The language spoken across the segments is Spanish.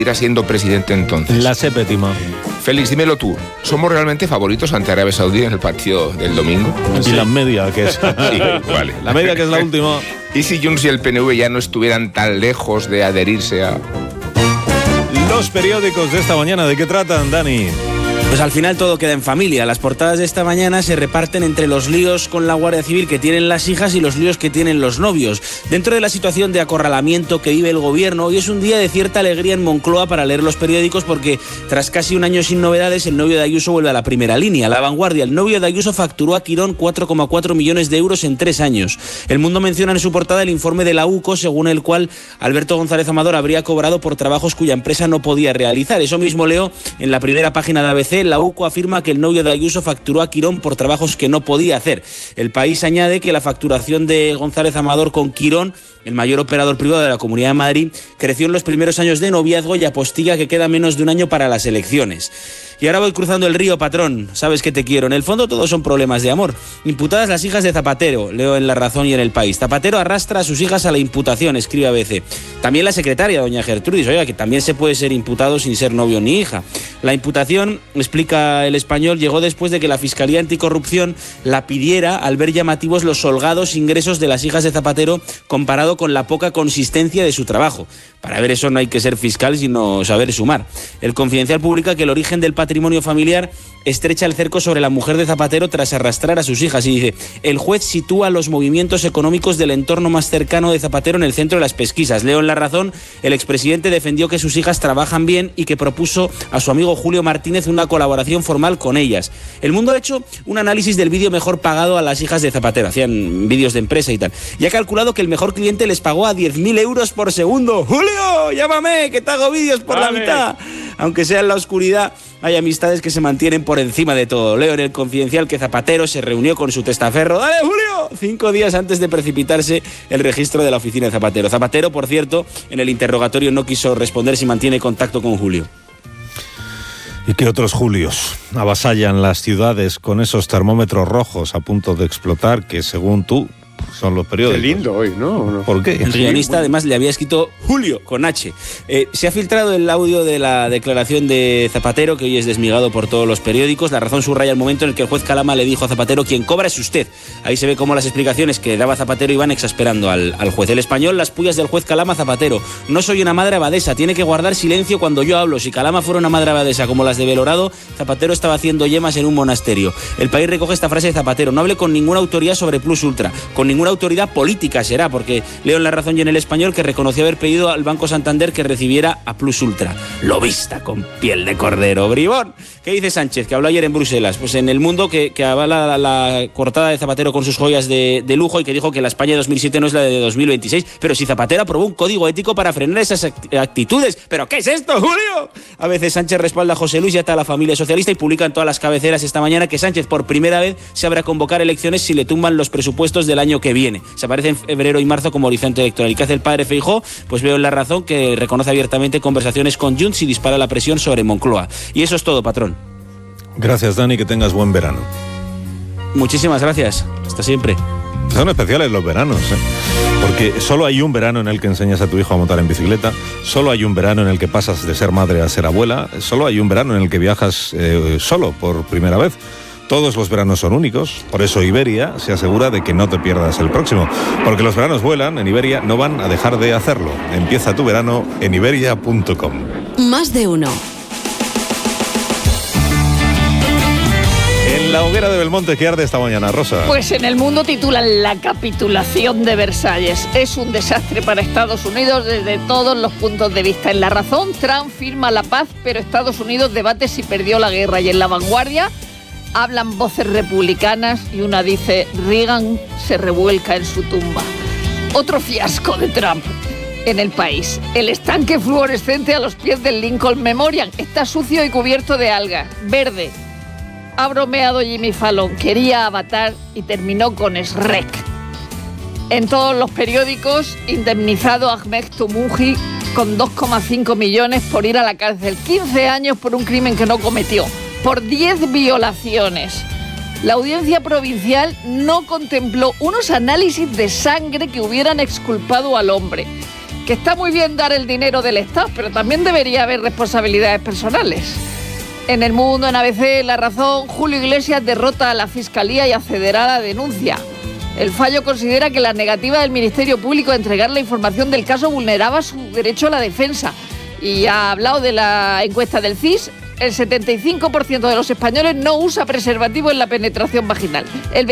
irá siendo presidente entonces. La séptima. Félix, dímelo tú. ¿Somos realmente favoritos ante Arabia Saudí en el partido del domingo? Y la media, que es... Sí, vale. La media, que es la última. ¿Y si Junts y el PNV ya no estuvieran tan lejos de adherirse a...? Los periódicos de esta mañana, ¿de qué tratan, Dani? Pues al final todo queda en familia. Las portadas de esta mañana se reparten entre los líos con la Guardia Civil que tienen las hijas y los líos que tienen los novios. Dentro de la situación de acorralamiento que vive el gobierno, hoy es un día de cierta alegría en Moncloa para leer los periódicos porque tras casi un año sin novedades, el novio de Ayuso vuelve a la primera línea. La Vanguardia, el novio de Ayuso facturó a Quirón 4,4 millones de euros en 3 años. El Mundo menciona en su portada el informe de la UCO, según el cual Alberto González Amador habría cobrado por trabajos cuya empresa no podía realizar. Eso mismo leo en la primera página de ABC. La UCO afirma que el novio de Ayuso facturó a Quirón por trabajos que no podía hacer. El País añade que la facturación de González Amador con Quirón, el mayor operador privado de la Comunidad de Madrid, creció en los primeros años de noviazgo y apostilla que queda menos de un año para las elecciones. Y ahora voy cruzando el río, patrón. Sabes que te quiero. En el fondo todos son problemas de amor. Imputadas las hijas de Zapatero, leo en La Razón y en El País. Zapatero arrastra a sus hijas a la imputación, escribe ABC. También la secretaria, doña Gertrudis, oiga, que también se puede ser imputado sin ser novio ni hija. La imputación, explica El Español, llegó después de que la Fiscalía Anticorrupción la pidiera al ver llamativos los holgados ingresos de las hijas de Zapatero comparado con la poca consistencia de su trabajo. Para ver eso no hay que ser fiscal, sino saber sumar. El Confidencial publica que el origen del patrimonio familiar estrecha el cerco sobre la mujer de Zapatero tras arrastrar a sus hijas y dice: el juez sitúa los movimientos económicos del entorno más cercano de Zapatero en el centro de las pesquisas. Leo en La Razón, el expresidente defendió que sus hijas trabajan bien y que propuso a su amigo Julio Martínez una colaboración formal con ellas. El Mundo ha hecho un análisis del vídeo mejor pagado a las hijas de Zapatero, hacían vídeos de empresa y tal, y ha calculado que el mejor cliente les pagó a 10.000 euros por segundo. ¡Julio, llámame, que te hago vídeos por la mitad! Aunque sea en la oscuridad, hay amistades que se mantienen por encima de todo. Leo en El Confidencial que Zapatero se reunió con su testaferro, ¡dale, Julio!, 5 días antes de precipitarse el registro de la oficina de Zapatero. Zapatero, por cierto, en el interrogatorio no quiso responder si mantiene contacto con Julio. ¿Y qué otros Julios avasallan las ciudades con esos termómetros rojos a punto de explotar que, según tú, son los periódicos? Qué lindo hoy, ¿no? ¿Por qué? El guionista además le había escrito Julio con H. Se ha filtrado el audio de la declaración de Zapatero, que hoy es desmigado por todos los periódicos. La Razón subraya el momento en el que el juez Calama le dijo a Zapatero: quien cobra es usted. Ahí se ve cómo las explicaciones que daba Zapatero iban exasperando al juez. El Español, las pullas del juez Calama a Zapatero: no soy una madre abadesa, tiene que guardar silencio cuando yo hablo. Si Calama fuera una madre abadesa como las de Belorado, Zapatero estaba haciendo yemas en un monasterio. El País recoge esta frase de Zapatero: no hable con ninguna autoridad sobre Plus Ultra, con ninguna autoridad política será, porque leo en La Razón y en El Español que reconoció haber pedido al Banco Santander que recibiera a Plus Ultra. Lobista con piel de cordero, bribón. ¿Qué dice Sánchez, que habló ayer en Bruselas? Pues en El Mundo que avala la cortada de Zapatero con sus joyas de lujo y que dijo que la España de 2007 no es la de 2026. Pero si Zapatero aprobó un código ético para frenar esas actitudes. ¿Pero qué es esto, Julio? A veces Sánchez respalda a José Luis y hasta a la familia socialista y publica en todas las cabeceras esta mañana que Sánchez por primera vez se habrá convocar elecciones si le tumban los presupuestos del año que viene. Se aparece en febrero y marzo como horizonte electoral. ¿Y qué hace el padre Feijóo? Pues veo en La Razón que reconoce abiertamente conversaciones con Junts y dispara la presión sobre Moncloa. Y eso es todo, patrón. Gracias, Dani, que tengas buen verano. Muchísimas gracias. Hasta siempre. Son especiales los veranos, ¿eh? Porque solo hay un verano en el que enseñas a tu hijo a montar en bicicleta, solo hay un verano en el que pasas de ser madre a ser abuela, solo hay un verano en el que viajas solo por primera vez. Todos los veranos son únicos, por eso Iberia se asegura de que no te pierdas el próximo. Porque los veranos vuelan, en Iberia no van a dejar de hacerlo. Empieza tu verano en iberia.com. Más de uno. En la hoguera de Belmonte, ¿qué arde esta mañana, Rosa? Pues en El Mundo titulan: la capitulación de Versalles es un desastre para Estados Unidos desde todos los puntos de vista. En La Razón, Trump firma la paz, pero Estados Unidos debate si perdió la guerra. Y en La Vanguardia hablan voces republicanas y una dice: Reagan se revuelca en su tumba. Otro fiasco de Trump. En El País, el estanque fluorescente a los pies del Lincoln Memorial está sucio y cubierto de algas. Verde. Ha bromeado Jimmy Fallon, quería Avatar y terminó con Shrek. En todos los periódicos, indemnizado Ahmed Tumuji con 2,5 millones por ir a la cárcel. 15 años por un crimen que no cometió, por 10 violaciones. La audiencia provincial no contempló unos análisis de sangre que hubieran exculpado al hombre, que está muy bien dar el dinero del Estado, pero también debería haber responsabilidades personales. En El Mundo, en ABC, La Razón, Julio Iglesias derrota a la Fiscalía y accederá a la denuncia. El fallo considera que la negativa del Ministerio Público a entregar la información del caso vulneraba su derecho a la defensa. Y ha hablado de la encuesta del CIS. El 75% de los españoles no usa preservativo en la penetración vaginal. El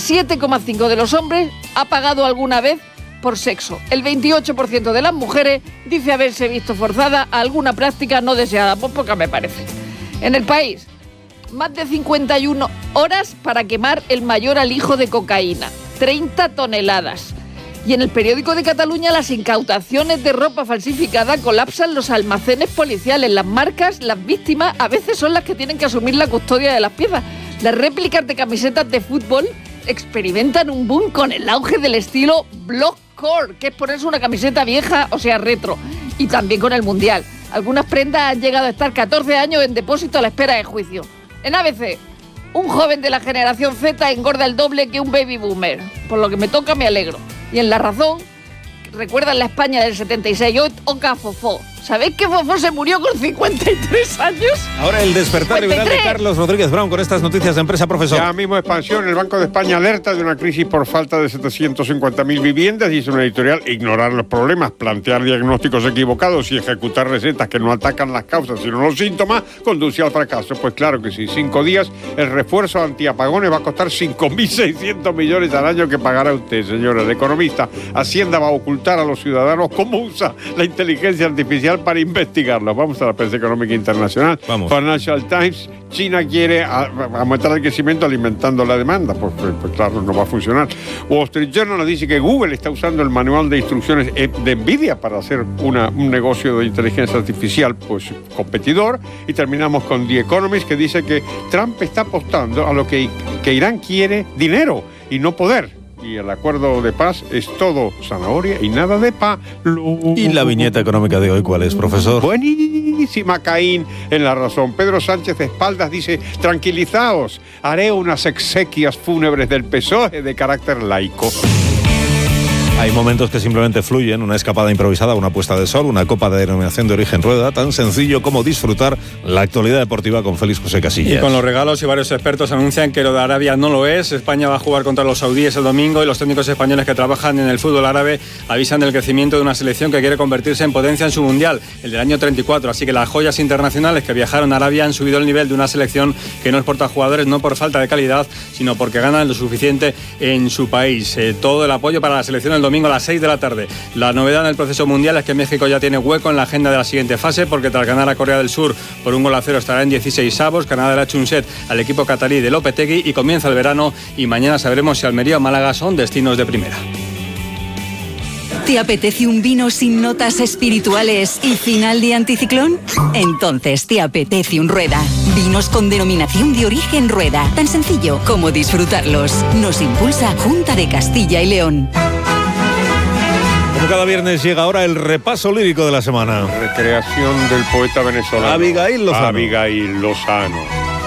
27,5% de los hombres ha pagado alguna vez por sexo. El 28% de las mujeres dice haberse visto forzada a alguna práctica no deseada. Pues poca me parece. En El País, más de 51 horas para quemar el mayor alijo de cocaína. 30 toneladas. Y en El Periódico de Cataluña, las incautaciones de ropa falsificada colapsan los almacenes policiales. Las marcas, las víctimas, a veces son las que tienen que asumir la custodia de las piezas. Las réplicas de camisetas de fútbol experimentan un boom con el auge del estilo blockcore, que es ponerse una camiseta vieja, o sea, retro. Y también con el Mundial. Algunas prendas han llegado a estar 14 años en depósito a la espera de juicio. En ABC, un joven de la generación Z engorda el doble que un baby boomer. Por lo que me toca, me alegro. Y en La Razón, recuerdan la España del 76, Oca Fofó. ¿Sabéis que Fofó se murió con 53 años? Ahora el despertar 53. liberal de Carlos Rodríguez Brown con estas noticias de empresa, profesor. Ya mismo expansión. El Banco de España alerta de una crisis por falta de 750.000 viviendas. Dice una editorial: ignorar los problemas, plantear diagnósticos equivocados y ejecutar recetas que no atacan las causas sino los síntomas conduce al fracaso. Pues claro que sí. 5 días, el refuerzo antiapagones va a costar 5.600 millones al año que pagará usted, señora. El economista: Hacienda va a ocultar a los ciudadanos cómo usa la inteligencia artificial para investigarlo. Vamos a la prensa económica internacional. Vamos. Financial Times: China quiere aumentar el crecimiento alimentando la demanda. Pues claro, no va a funcionar. Wall Street Journal nos dice que Google está usando el manual de instrucciones de Nvidia para hacer un negocio de inteligencia artificial, pues competidor. Y terminamos con The Economist, que dice que Trump está apostando a lo que Irán quiere: dinero y no poder. Y el acuerdo de paz es todo zanahoria y nada de palo. ¿Y la viñeta económica de hoy cuál es, profesor? Buenísima, Caín, en La Razón. Pedro Sánchez de espaldas dice: tranquilizaos, haré unas exequias fúnebres del PSOE de carácter laico. Hay momentos que simplemente fluyen, una escapada improvisada, una puesta de sol, una copa de denominación de origen rueda, tan sencillo como disfrutar la actualidad deportiva con Félix José Casillas. Y con los regalos, y varios expertos anuncian que lo de Arabia no lo es. España va a jugar contra los saudíes el domingo y los técnicos españoles que trabajan en el fútbol árabe avisan del crecimiento de una selección que quiere convertirse en potencia en su mundial, el del año 34. Así que las joyas internacionales que viajaron a Arabia han subido el nivel de una selección que no exporta jugadores no por falta de calidad, sino porque ganan lo suficiente en su país. Todo el apoyo para la selección el domingo a las 6 de la tarde. La novedad en el proceso mundial es que México ya tiene hueco en la agenda de la siguiente fase, porque tras ganar a Corea del Sur por 1-0 estará en 16avos. Canadá le ha hecho un set al equipo catarí de Lopetegui y comienza el verano, y mañana sabremos si Almería o Málaga son destinos de primera. ¿Te apetece un vino sin notas espirituales y final de anticiclón? Entonces te apetece un Rueda. Vinos con denominación de origen Rueda. Tan sencillo como disfrutarlos. Nos impulsa Junta de Castilla y León. Como cada viernes llega ahora el repaso lírico de la semana. Recreación del poeta venezolano Abigail Lozano.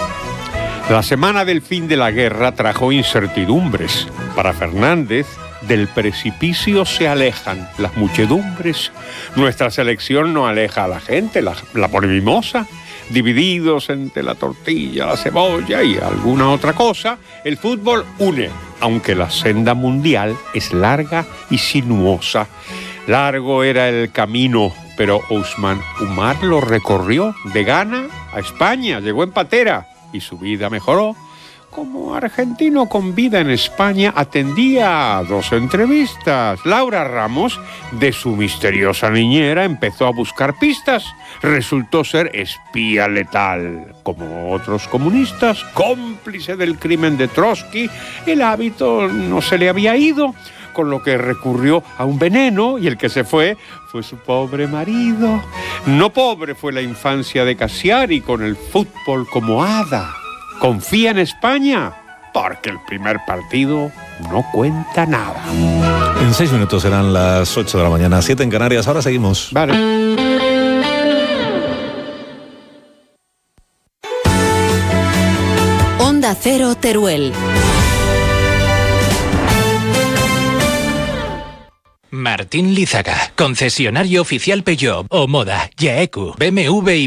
La semana del fin de la guerra trajo incertidumbres. Para Fernández, del precipicio se alejan las muchedumbres. Nuestra selección no aleja a la gente, la pone mimosa. Divididos entre la tortilla, la cebolla y alguna otra cosa, el fútbol une, aunque la senda mundial es larga y sinuosa. Largo era el camino, pero Ousmane Umar lo recorrió de Ghana a España, llegó en patera y su vida mejoró. Como argentino con vida en España, atendía 2 entrevistas. Laura Ramos, de su misteriosa niñera, empezó a buscar pistas. Resultó ser espía letal. Como otros comunistas, cómplice del crimen de Trotsky, el hábito no se le había ido, con lo que recurrió a un veneno, y el que se fue su pobre marido. No pobre fue la infancia de Cassiari, con el fútbol como hada. Confía en España, porque el primer partido no cuenta nada. En 6 minutos serán las 8 de la mañana, 7 en Canarias. Ahora seguimos. Vale. Onda Cero Teruel. Martín Lízaga, concesionario oficial Peugeot, Omoda, Yaeku, BMW y